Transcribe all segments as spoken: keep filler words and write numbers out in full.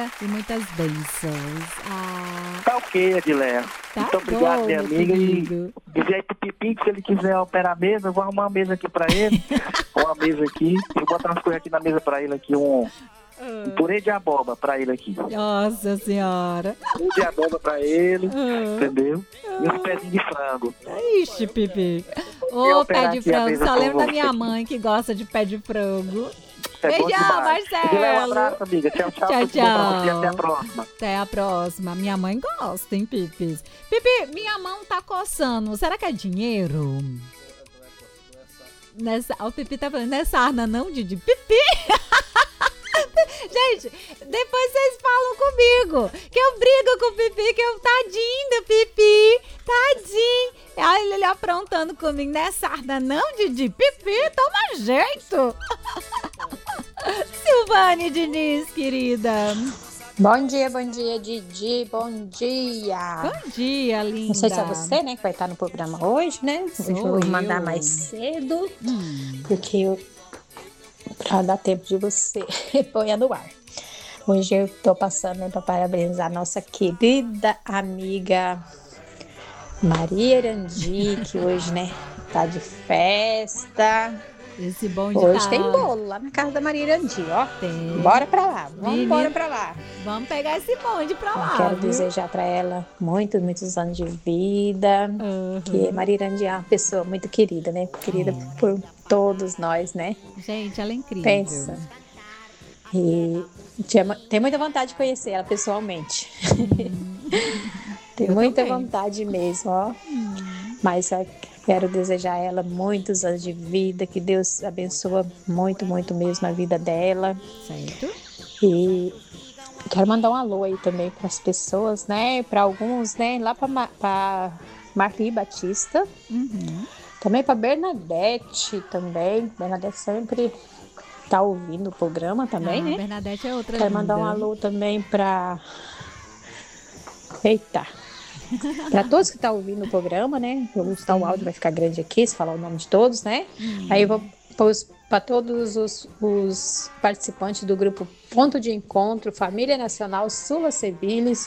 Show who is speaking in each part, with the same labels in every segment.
Speaker 1: família e muitas bênçãos. Ah,
Speaker 2: Tá ok, Edileia.
Speaker 1: tá
Speaker 2: Muito obrigado,
Speaker 1: bom,
Speaker 2: minha
Speaker 1: meu
Speaker 2: amiga.
Speaker 1: querido.
Speaker 2: E dizer aí pro Pipi que se ele quiser operar a mesa, eu vou arrumar uma mesa aqui pra ele. Uma mesa aqui. Vou botar umas coisas aqui na mesa pra ele aqui. Um, um purê de abóbora pra ele aqui.
Speaker 1: Nossa Senhora.
Speaker 2: Purê de abóbora pra ele.
Speaker 1: Ah.
Speaker 2: Entendeu? E uns pezinhos de frango.
Speaker 1: Ixi, Pipi.
Speaker 2: Eu
Speaker 1: Ô, pé
Speaker 2: operar
Speaker 1: de
Speaker 2: aqui a
Speaker 1: frango.
Speaker 2: mesa
Speaker 1: Só
Speaker 2: com
Speaker 1: lembro da
Speaker 2: você.
Speaker 1: minha mãe que gosta de pé de frango.
Speaker 2: É bom
Speaker 1: Beijão,
Speaker 2: demais. Edileia, um
Speaker 1: Marcelo.
Speaker 2: abraço, amiga. Tchau, tchau.
Speaker 1: Tchau,
Speaker 2: Tudo bom pra você.
Speaker 1: tchau.
Speaker 2: Até a próxima.
Speaker 1: Até a próxima. Minha mãe gosta, hein, Pipis? Pipi, minha mão tá coçando. Será que é dinheiro? Nessa, o Pipi tá falando, nessa arna não, Didi? Pipi! Gente, depois vocês falam comigo, que eu brigo com o Pipi, que eu, tadinho do Pipi, tadinho. Olha ele aprontando comigo, nessa arna não, Didi? Pipi, toma jeito. Silvane Diniz, querida.
Speaker 3: Bom dia, bom dia, Didi, bom dia.
Speaker 1: Bom dia, linda.
Speaker 3: Não sei se é você, né, que vai estar no programa hoje, né? Hoje eu vou mandar
Speaker 1: eu.
Speaker 3: mais cedo,
Speaker 1: Hum.
Speaker 3: porque eu, pra dar tempo de você pôr no ar. Hoje eu tô passando, né, para parabenizar a nossa querida amiga Maria Erandi, que hoje, né, tá de festa.
Speaker 1: Esse bonde
Speaker 3: Hoje
Speaker 1: tá...
Speaker 3: tem bolo lá na casa da Maria Erandi, ó.
Speaker 1: Tem.
Speaker 3: Bora pra lá, vamos
Speaker 1: Menina.
Speaker 3: embora pra lá.
Speaker 1: Vamos pegar esse bonde pra lá,
Speaker 3: Quero
Speaker 1: viu?
Speaker 3: desejar para ela muitos, muitos anos de vida.
Speaker 1: Uhum.
Speaker 3: Que Maria Irandi é uma pessoa muito querida, né? Querida
Speaker 1: É.
Speaker 3: por todos nós, né?
Speaker 1: Gente, ela é incrível.
Speaker 3: Pensa. E tinha, tenho muita vontade de conhecer ela pessoalmente. Tenho
Speaker 1: Eu
Speaker 3: muita
Speaker 1: também.
Speaker 3: vontade mesmo, ó. Mas eu quero desejar a ela muitos anos de vida. Que Deus abençoe muito, muito mesmo a vida dela.
Speaker 1: Certo?
Speaker 3: E quero mandar um alô aí também para as pessoas, né? Para alguns, né? Lá para Marli Batista.
Speaker 1: Uhum.
Speaker 3: Também para Bernadette também. Bernadette sempre tá ouvindo o programa também,
Speaker 1: Ah,
Speaker 3: né?
Speaker 1: Bernadette é outra
Speaker 3: Quero mandar um
Speaker 1: linda.
Speaker 3: alô também para... Eita! Para todos que estão ouvindo o programa, né? Vou botar o áudio, vai ficar grande aqui, se falar o nome de todos, né?
Speaker 1: Hum.
Speaker 3: Aí eu vou para todos os, os participantes do grupo Ponto de Encontro, Família Nacional Sula Seviles,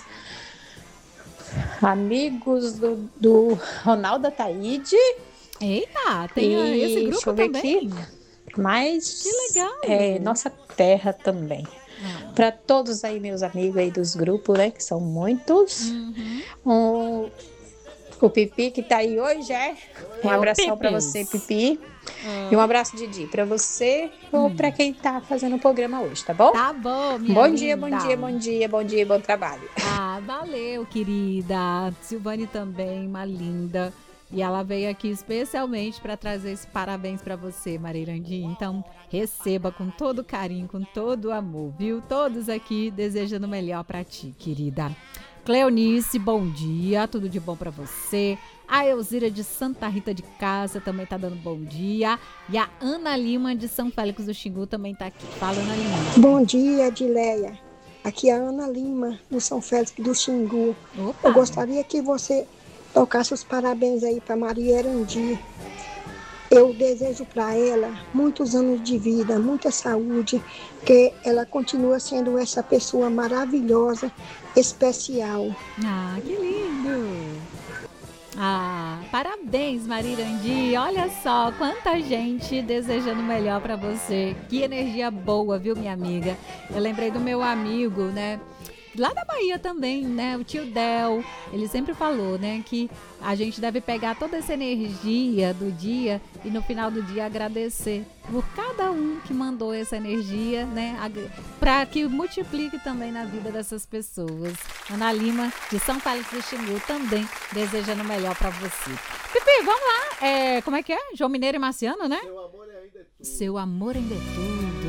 Speaker 3: amigos do, do Ronaldo Ataíde.
Speaker 1: Eita, tem
Speaker 3: E
Speaker 1: esse grupo
Speaker 3: deixa eu ver
Speaker 1: também.
Speaker 3: aqui. Mas
Speaker 1: Que legal.
Speaker 3: é, nossa terra também.
Speaker 1: Ah.
Speaker 3: Para todos aí, meus amigos aí dos grupos, né? Que são muitos.
Speaker 1: Uhum.
Speaker 3: Um, o Pipi que tá aí hoje, é? Um
Speaker 1: É o
Speaker 3: abração para
Speaker 1: Pipis.
Speaker 3: você, Pipi.
Speaker 1: Ah.
Speaker 3: E um abraço, Didi, para você ou para quem tá fazendo o programa hoje, tá bom?
Speaker 1: Tá bom, minha
Speaker 3: Bom dia,
Speaker 1: linda.
Speaker 3: bom dia, bom dia, bom dia, bom trabalho.
Speaker 1: Ah, valeu, querida. Silvane também, uma linda. E ela veio aqui especialmente para trazer esse parabéns para você, Maria Irandi. Então, receba com todo carinho, com todo amor, viu? Todos aqui desejando o melhor para ti, querida. Cleonice, bom dia, tudo de bom para você. A Elzira de Santa Rita de Casa também tá dando bom dia. E a Ana Lima de São Félix do Xingu também tá aqui. Fala, Ana Lima.
Speaker 4: Bom dia, Edileia. Aqui é a Ana Lima, do São Félix do Xingu.
Speaker 1: Opa.
Speaker 4: Eu gostaria que você tocasse os parabéns aí para Maria Erandi. Eu desejo para ela muitos anos de vida, muita saúde, que ela continue sendo essa pessoa maravilhosa, especial.
Speaker 1: Ah, que lindo! Ah, parabéns, Maria Irandi. Olha só, quanta gente desejando o melhor pra você. Que energia boa, viu, minha amiga? Eu lembrei do meu amigo, né? Lá da Bahia também, né? O tio Del, ele sempre falou, né? Que a gente deve pegar toda essa energia do dia e no final do dia agradecer por cada um que mandou essa energia, né? Para que multiplique também na vida dessas pessoas. Ana Lima, de São Félix do Xingu, também desejando o melhor para você. Pipi, vamos lá. É, como é que é? João Mineiro e Marciano, né? Seu amor ainda é tudo. Seu amor ainda é tudo.